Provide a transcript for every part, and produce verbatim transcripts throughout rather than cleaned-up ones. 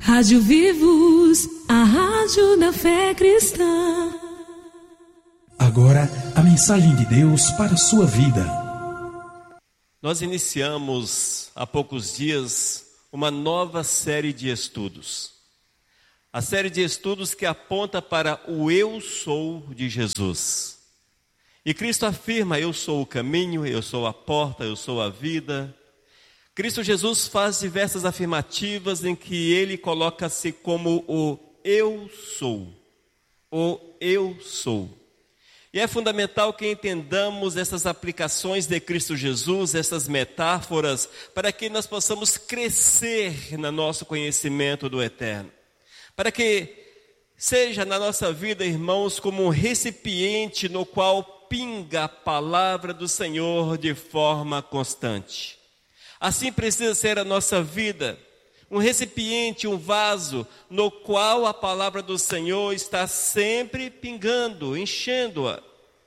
Rádio Vivos, a rádio da fé cristã. Agora, a mensagem de Deus para a sua vida. Nós iniciamos há poucos dias uma nova série de estudos. A série de estudos que aponta para o Eu Sou de Jesus. E Cristo afirma: eu sou o caminho, eu sou a porta, eu sou a vida. Cristo Jesus faz diversas afirmativas em que ele coloca-se como o Eu Sou. O Eu Sou. E é fundamental que entendamos essas aplicações de Cristo Jesus, essas metáforas, para que nós possamos crescer no nosso conhecimento do Eterno. Para que seja na nossa vida, irmãos, como um recipiente no qual pinga a palavra do Senhor de forma constante. Assim precisa ser a nossa vida, um recipiente, um vaso, no qual a palavra do Senhor está sempre pingando, enchendo-a.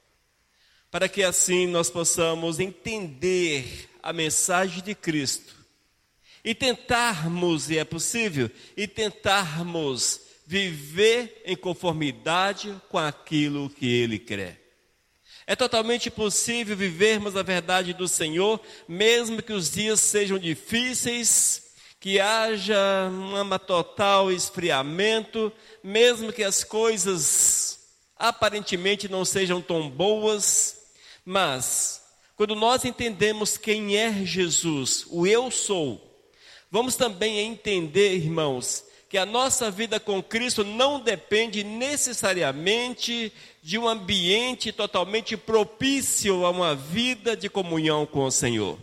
Para que assim nós possamos entender a mensagem de Cristo. E tentarmos, e é possível, e tentarmos viver em conformidade com aquilo que Ele quer. É totalmente possível vivermos a verdade do Senhor, mesmo que os dias sejam difíceis, que haja um total esfriamento, mesmo que as coisas aparentemente não sejam tão boas, mas quando nós entendemos quem é Jesus, o Eu Sou, vamos também entender, irmãos, que a nossa vida com Cristo não depende necessariamente de um ambiente totalmente propício a uma vida de comunhão com o Senhor.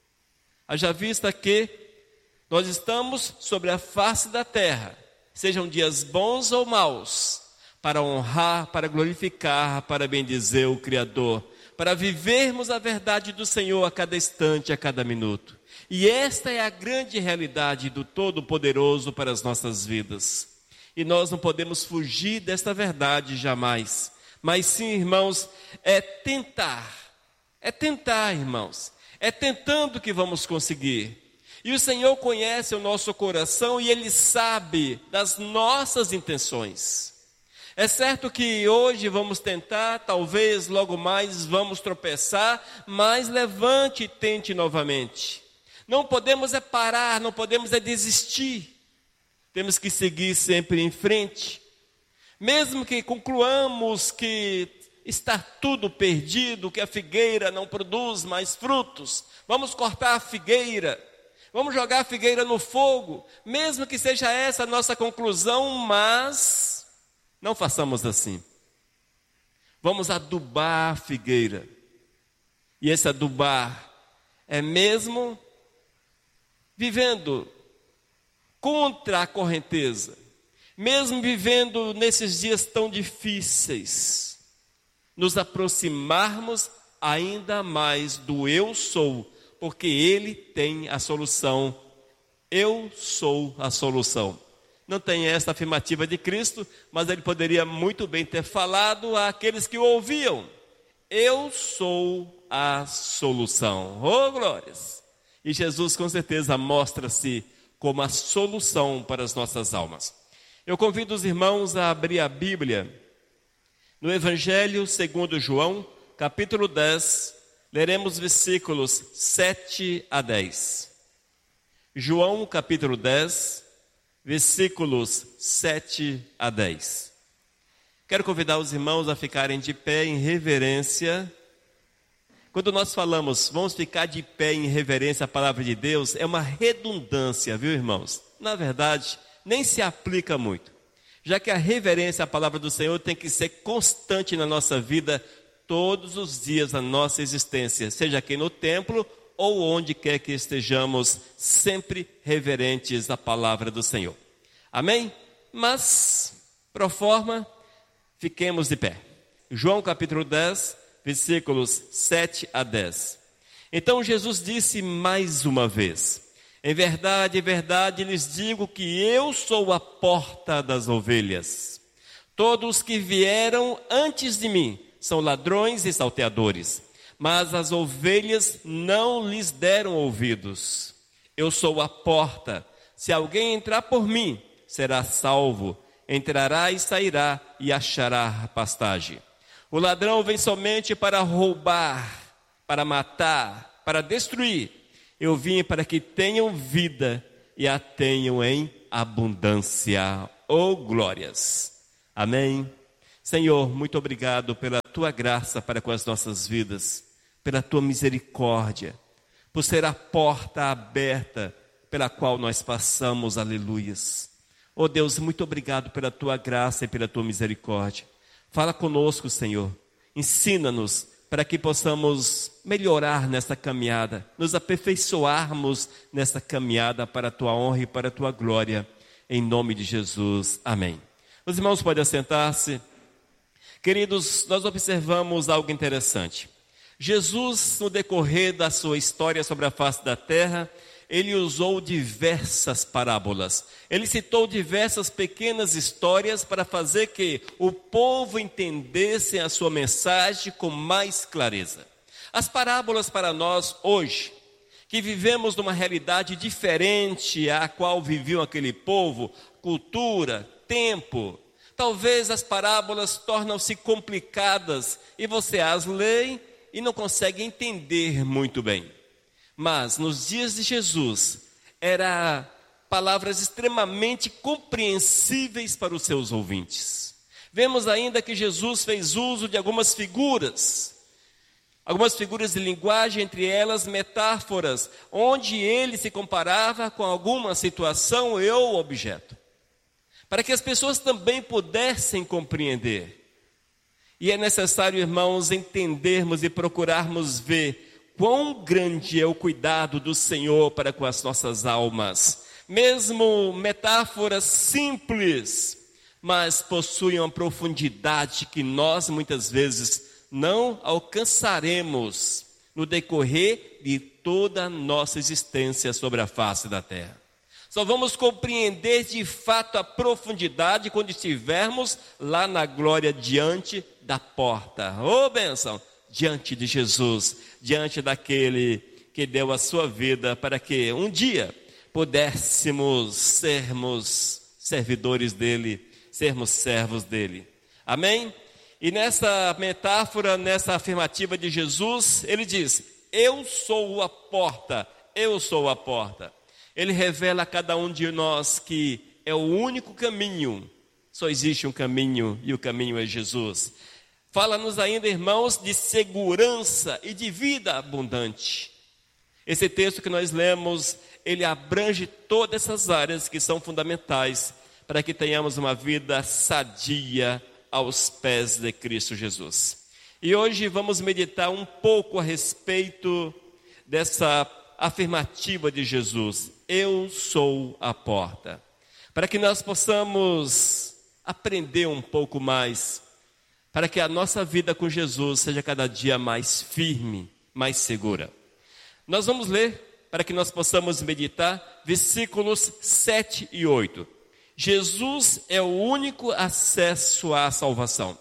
Haja vista que nós estamos sobre a face da terra, sejam dias bons ou maus, para honrar, para glorificar, para bendizer o Criador, para vivermos a verdade do Senhor a cada instante, a cada minuto. E esta é a grande realidade do Todo-Poderoso para as nossas vidas. E nós não podemos fugir desta verdade jamais. Mas sim, irmãos, é tentar. É tentar, irmãos. É tentando que vamos conseguir. E o Senhor conhece o nosso coração e Ele sabe das nossas intenções. É certo que hoje vamos tentar, talvez logo mais vamos tropeçar, mas levante e tente novamente. Não podemos é parar, não podemos é desistir. Temos que seguir sempre em frente. Mesmo que concluamos que está tudo perdido, que a figueira não produz mais frutos, vamos cortar a figueira, vamos jogar a figueira no fogo, mesmo que seja essa a nossa conclusão, mas não façamos assim. Vamos adubar a figueira. E esse adubar é mesmo vivendo contra a correnteza, mesmo vivendo nesses dias tão difíceis, nos aproximarmos ainda mais do Eu Sou, porque Ele tem a solução. Eu sou a solução. Não tem esta afirmativa de Cristo, mas Ele poderia muito bem ter falado àqueles que o ouviam: eu sou a solução. Oh, glórias! E Jesus com certeza mostra-se como a solução para as nossas almas. Eu convido os irmãos a abrir a Bíblia no Evangelho segundo João, capítulo dez, leremos versículos sete a dez. João, capítulo dez, versículos sete a dez. Quero convidar os irmãos a ficarem de pé em reverência. Quando nós falamos, vamos ficar de pé em reverência à palavra de Deus, é uma redundância, viu, irmãos? Na verdade, nem se aplica muito, já que a reverência à palavra do Senhor tem que ser constante na nossa vida, todos os dias da nossa existência, seja aqui no templo ou onde quer que estejamos, sempre reverentes à palavra do Senhor. Amém? Mas, pro forma, fiquemos de pé. João capítulo dez, versículos sete a dez. Então Jesus disse mais uma vez: em verdade, em verdade lhes digo que eu sou a porta das ovelhas. Todos que vieram antes de mim são ladrões e salteadores, mas as ovelhas não lhes deram ouvidos. Eu sou a porta. Se alguém entrar por mim, será salvo, entrará e sairá e achará pastagem. O ladrão vem somente para roubar, para matar, para destruir. Eu vim para que tenham vida e a tenham em abundância. Oh, glórias! Amém? Senhor, muito obrigado pela tua graça para com as nossas vidas, pela tua misericórdia, por ser a porta aberta pela qual nós passamos, aleluias. Oh Deus, muito obrigado pela tua graça e pela tua misericórdia. Fala conosco, Senhor, ensina-nos para que possamos melhorar nessa caminhada, nos aperfeiçoarmos nessa caminhada para a tua honra e para a tua glória, em nome de Jesus, amém. Os irmãos podem assentar-se. Queridos, nós observamos algo interessante. Jesus, no decorrer da sua história sobre a face da terra, ele usou diversas parábolas. Ele citou diversas pequenas histórias para fazer que o povo entendesse a sua mensagem com mais clareza. As parábolas para nós hoje, que vivemos numa realidade diferente à qual viviam aquele povo, cultura, tempo, talvez as parábolas tornam-se complicadas e você as lê e não consegue entender muito bem. Mas nos dias de Jesus, eram palavras extremamente compreensíveis para os seus ouvintes. Vemos ainda que Jesus fez uso de algumas figuras, algumas figuras de linguagem, entre elas metáforas, onde ele se comparava com alguma situação ou objeto, para que as pessoas também pudessem compreender. E é necessário, irmãos, entendermos e procurarmos ver quão grande é o cuidado do Senhor para com as nossas almas. Mesmo metáforas simples, mas possuem uma profundidade que nós muitas vezes não alcançaremos no decorrer de toda a nossa existência sobre a face da terra. Só vamos compreender de fato a profundidade quando estivermos lá na glória diante da porta. Ô bênção! Diante de Jesus, diante daquele que deu a sua vida para que um dia pudéssemos sermos servidores dele, sermos servos dele. Amém? E nessa metáfora, nessa afirmativa de Jesus, ele diz: eu sou a porta, eu sou a porta. Ele revela a cada um de nós que é o único caminho, só existe um caminho e o caminho é Jesus. Fala-nos ainda, irmãos, de segurança e de vida abundante. Esse texto que nós lemos, ele abrange todas essas áreas que são fundamentais para que tenhamos uma vida sadia aos pés de Cristo Jesus. E hoje vamos meditar um pouco a respeito dessa afirmativa de Jesus: eu sou a porta. Para que nós possamos aprender um pouco mais, para que a nossa vida com Jesus seja cada dia mais firme, mais segura. Nós vamos ler, para que nós possamos meditar, versículos sete e oito. Jesus é o único acesso à salvação.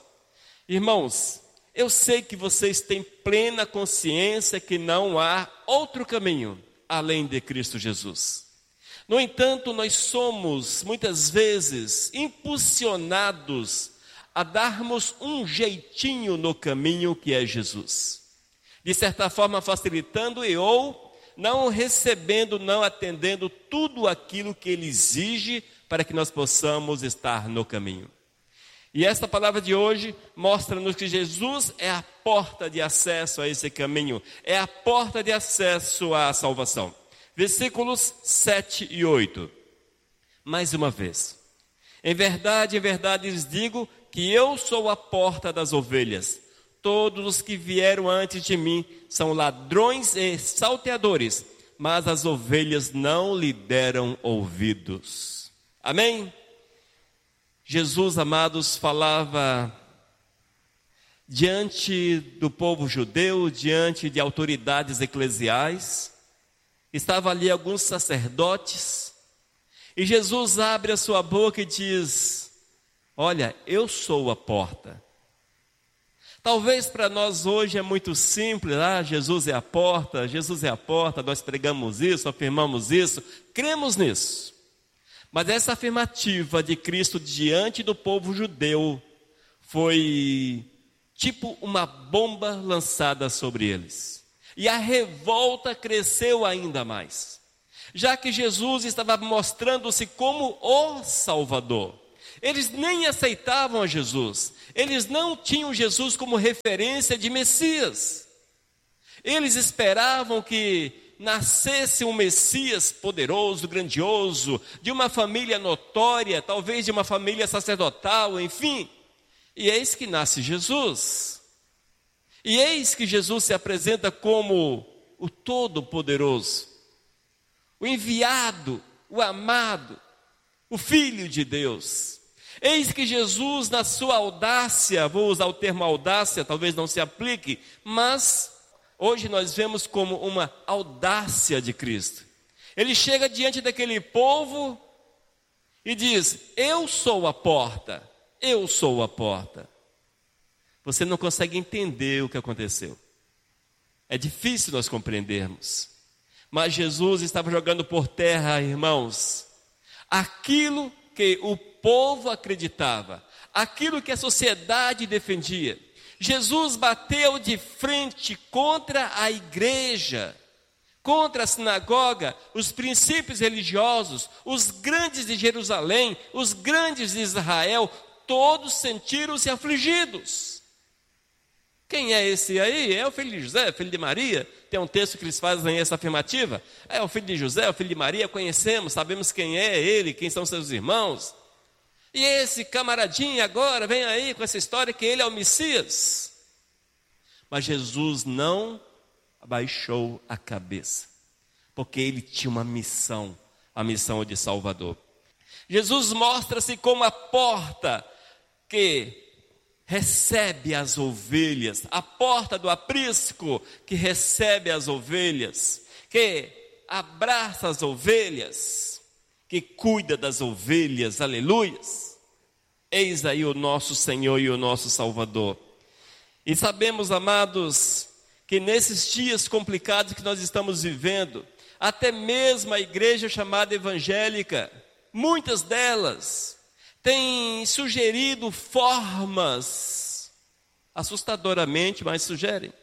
Irmãos, eu sei que vocês têm plena consciência que não há outro caminho além de Cristo Jesus. No entanto, nós somos, muitas vezes, impulsionados a darmos um jeitinho no caminho que é Jesus. De certa forma facilitando e ou não recebendo, não atendendo tudo aquilo que Ele exige para que nós possamos estar no caminho. E esta palavra de hoje mostra-nos que Jesus é a porta de acesso a esse caminho, é a porta de acesso à salvação. Versículos sete e oito. Mais uma vez: em verdade, em verdade lhes digo que eu sou a porta das ovelhas. Todos os que vieram antes de mim são ladrões e salteadores, mas as ovelhas não lhe deram ouvidos. Amém? Jesus, amados, falava diante do povo judeu, diante de autoridades eclesiais. Estavam ali alguns sacerdotes, e Jesus abre a sua boca e diz: olha, eu sou a porta. Talvez para nós hoje é muito simples: ah, Jesus é a porta, Jesus é a porta, nós pregamos isso, afirmamos isso, cremos nisso. Mas essa afirmativa de Cristo diante do povo judeu foi tipo uma bomba lançada sobre eles. E a revolta cresceu ainda mais, já que Jesus estava mostrando-se como o Salvador. Eles nem aceitavam a Jesus, eles não tinham Jesus como referência de Messias. Eles esperavam que nascesse um Messias poderoso, grandioso, de uma família notória, talvez de uma família sacerdotal, enfim. E eis que nasce Jesus. E eis que Jesus se apresenta como o Todo-Poderoso, o enviado, o amado, o Filho de Deus. Eis que Jesus, na sua audácia, vou usar o termo audácia, talvez não se aplique, mas hoje nós vemos como uma audácia de Cristo. Ele chega diante daquele povo e diz: eu sou a porta, eu sou a porta. Você não consegue entender o que aconteceu. É difícil nós compreendermos. Mas Jesus estava jogando por terra, irmãos, aquilo que o povo acreditava, aquilo que a sociedade defendia. Jesus bateu de frente contra a igreja, contra a sinagoga, os princípios religiosos, os grandes de Jerusalém, os grandes de Israel, todos sentiram-se afligidos. Quem é esse aí? É o filho de José, filho de Maria. Tem um texto que eles fazem essa afirmativa. É o filho de José, o filho de Maria, conhecemos, sabemos quem é ele, quem são seus irmãos. E esse camaradinho agora vem aí com essa história que ele é o Messias. Mas Jesus não abaixou a cabeça, porque ele tinha uma missão, a missão de Salvador. Jesus mostra-se como a porta que recebe as ovelhas, a porta do aprisco que recebe as ovelhas, que abraça as ovelhas, que cuida das ovelhas, aleluias. Eis aí o nosso Senhor e o nosso Salvador. E sabemos, amados, que nesses dias complicados que nós estamos vivendo, até mesmo a igreja chamada evangélica, muitas delas têm sugerido formas, assustadoramente, mas sugerem,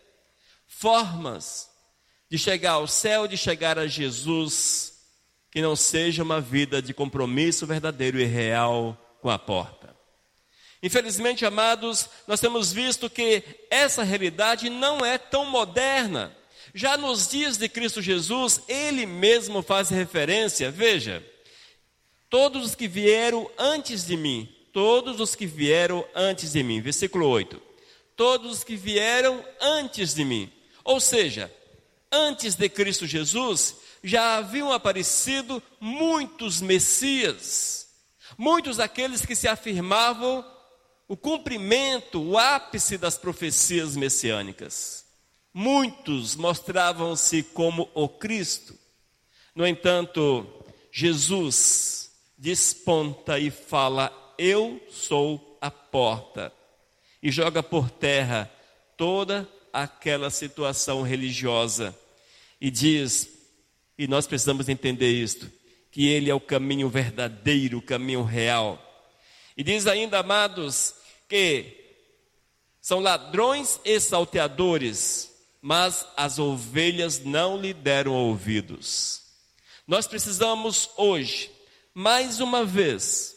formas de chegar ao céu, de chegar a Jesus, que não seja uma vida de compromisso verdadeiro e real com a porta. Infelizmente, amados, nós temos visto que essa realidade não é tão moderna. Já nos dias de Cristo Jesus, ele mesmo faz referência, veja, todos os que vieram antes de mim, todos os que vieram antes de mim, versículo oito, todos os que vieram antes de mim, ou seja, antes de Cristo Jesus, já haviam aparecido muitos Messias, muitos daqueles que se afirmavam o cumprimento, o ápice das profecias messiânicas. Muitos mostravam-se como o Cristo. No entanto, Jesus desponta e fala: eu sou a porta, e joga por terra toda aquela situação religiosa, e diz, e nós precisamos entender isto, que ele é o caminho verdadeiro, o caminho real. E diz ainda, amados, que são ladrões e salteadores, mas as ovelhas não lhe deram ouvidos. Nós precisamos hoje, mais uma vez,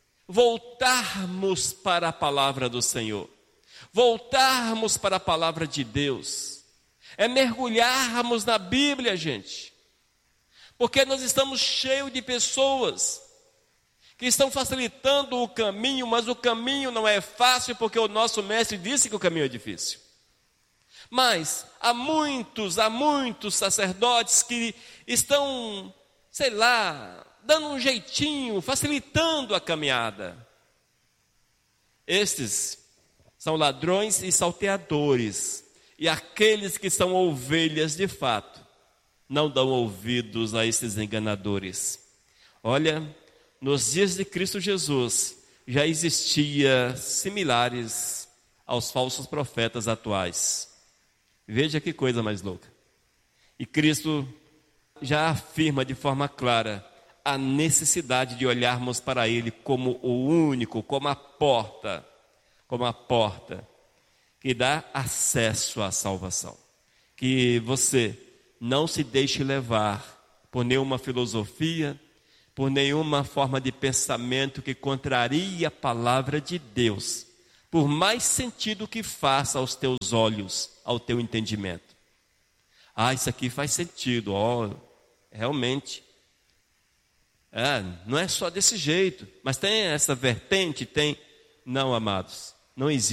voltarmos para a palavra do Senhor, voltarmos para a palavra de Deus, é mergulharmos na Bíblia, gente, porque nós estamos cheios de pessoas que estão facilitando o caminho, mas o caminho não é fácil, porque o nosso mestre disse que o caminho é difícil. Mas há muitos, há muitos sacerdotes que estão, sei lá, dando um jeitinho, facilitando a caminhada. Estes são ladrões e salteadores, e aqueles que são ovelhas de fato, não dão ouvidos a esses enganadores. Olha, nos dias de Cristo Jesus, já existia similares aos falsos profetas atuais. Veja que coisa mais louca. E Cristo já afirma de forma clara: a necessidade de olharmos para Ele como o único, como a porta, como a porta que dá acesso à salvação. Que você não se deixe levar por nenhuma filosofia, por nenhuma forma de pensamento que contrarie a palavra de Deus, por mais sentido que faça aos teus olhos, ao teu entendimento. Ah, isso aqui faz sentido, ó, realmente. É, não é só desse jeito, mas tem essa vertente, tem. Não, amados, não existe.